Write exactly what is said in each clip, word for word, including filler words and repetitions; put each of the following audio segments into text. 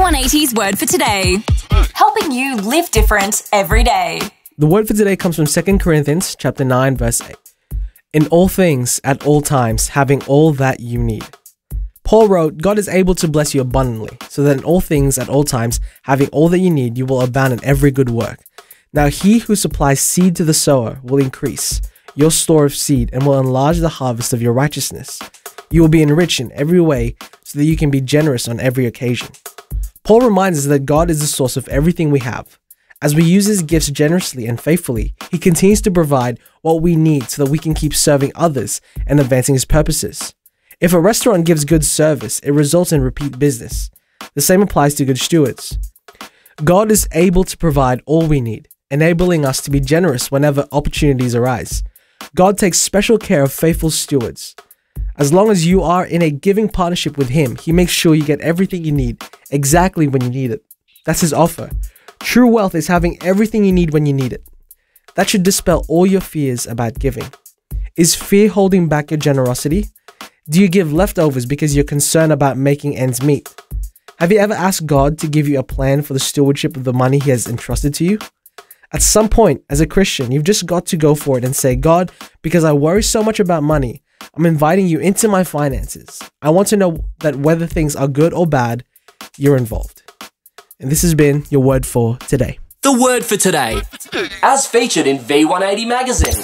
one eighty's word for today. Helping you live different every day. The word for today comes from Second Corinthians chapter nine, verse eight. In all things, at all times, having all that you need. Paul wrote, God is able to bless you abundantly, so that in all things, at all times, having all that you need, you will abound in every good work. Now he who supplies seed to the sower will increase your store of seed and will enlarge the harvest of your righteousness. You will be enriched in every way so that you can be generous on every occasion. Paul reminds us that God is the source of everything we have. As we use his gifts generously and faithfully, he continues to provide what we need so that we can keep serving others and advancing his purposes. If a restaurant gives good service, it results in repeat business. The same applies to good stewards. God is able to provide all we need, enabling us to be generous whenever opportunities arise. God takes special care of faithful stewards. As long as you are in a giving partnership with him, he makes sure you get everything you need exactly when you need it. That's his offer. True wealth is having everything you need when you need it. That should dispel all your fears about giving. Is fear holding back your generosity? Do you give leftovers because you're concerned about making ends meet? Have you ever asked God to give you a plan for the stewardship of the money he has entrusted to you? At some point, as a Christian, you've just got to go for it and say, God, because I worry so much about money, I'm inviting you into my finances. I want to know that whether things are good or bad, you're involved. And this has been your word for today. The word for today, as featured in V one eighty magazine.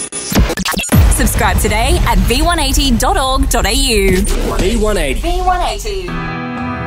Subscribe today at v one eighty dot org dot a u. V one eighty. V one eighty.